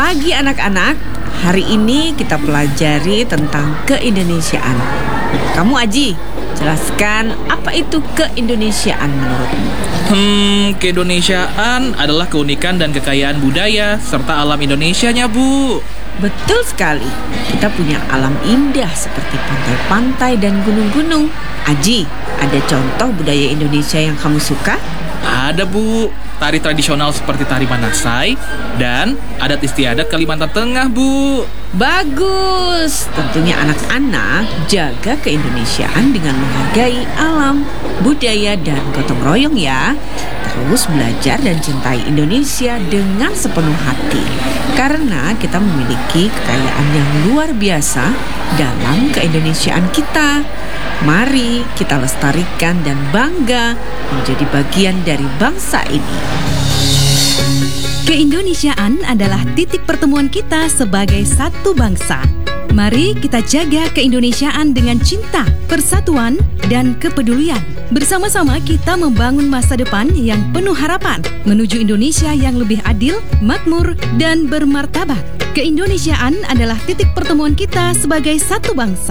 pagi anak-anak. Hari ini kita pelajari tentang keindonesiaan. Kamu Aji, jelaskan apa itu keindonesiaan menurutmu? Keindonesiaan adalah keunikan dan kekayaan budaya serta alam Indonesianya, Bu. Betul sekali. Kita punya alam indah seperti pantai-pantai dan gunung-gunung. Aji, ada contoh budaya Indonesia yang kamu suka? Ada, Bu. Tari tradisional seperti tari Manasai dan adat istiadat Kalimantan Tengah, Bu. Bagus. Tentunya anak-anak jaga keindonesiaan dengan menghargai alam, budaya, dan gotong royong ya. Terus belajar dan cintai Indonesia dengan sepenuh hati. Karena kita memiliki kekayaan yang luar biasa dalam keindonesiaan kita. Mari kita lestarikan dan bangga menjadi bagian dari bangsa ini. Keindonesiaan adalah titik pertemuan kita sebagai satu bangsa. Mari kita jaga keindonesiaan dengan cinta, persatuan, dan kepedulian. Bersama-sama kita membangun masa depan yang penuh harapan menuju Indonesia yang lebih adil, makmur, dan bermartabat. Keindonesiaan adalah titik pertemuan kita sebagai satu bangsa.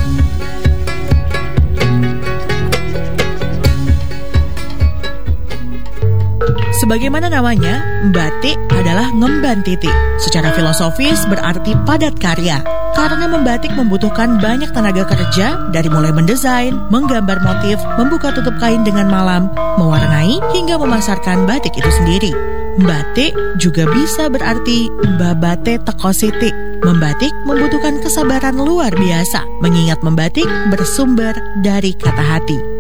Sebagaimana namanya, membatik adalah ngemban titik. Secara filosofis berarti padat karya. Karena membatik membutuhkan banyak tenaga kerja dari mulai mendesain, menggambar motif, membuka tutup kain dengan malam, mewarnai, hingga memasarkan batik itu sendiri. Batik juga bisa berarti babate teko siti. Membatik membutuhkan kesabaran luar biasa, mengingat membatik bersumber dari kata hati.